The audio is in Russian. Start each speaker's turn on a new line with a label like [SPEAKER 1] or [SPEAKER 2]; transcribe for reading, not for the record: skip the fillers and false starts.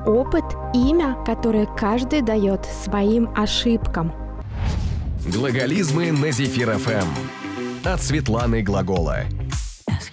[SPEAKER 1] опыт, имя, которое каждый дает своим ошибкам.
[SPEAKER 2] Глаголизмы на Зефир ФМ. От Светланы Глагола.